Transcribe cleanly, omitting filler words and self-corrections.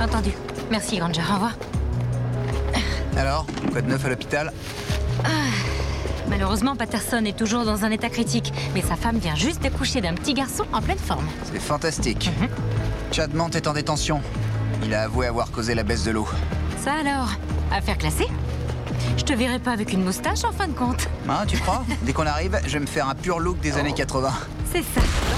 Entendu. Merci, Granger. Au revoir. Alors, quoi de neuf à l'hôpital? Malheureusement, Patterson est toujours dans un état critique, mais sa femme vient juste d'accoucher d'un petit garçon en pleine forme. C'est fantastique. Chad Mant est en détention. Il a avoué avoir causé la baisse de l'eau. Ça alors, affaire classée. Je te verrai pas avec une moustache en fin de compte. Hein, tu crois? Dès qu'on arrive, je vais me faire un pur look des années 80. C'est ça.